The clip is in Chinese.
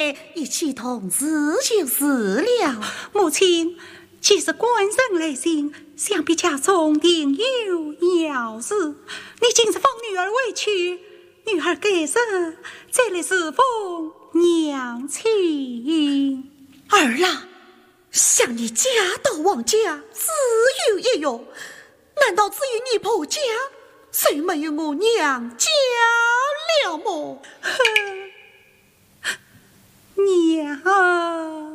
夜一起同死就是了。 母亲，其实官人来信，想必家中定有要事。你竟是奉女儿委屈，女儿该死，这里是奉娘亲。 儿啦，想你家到王家，自有一用，难道只有你婆家，谁没有我娘家了么？ 娘啊！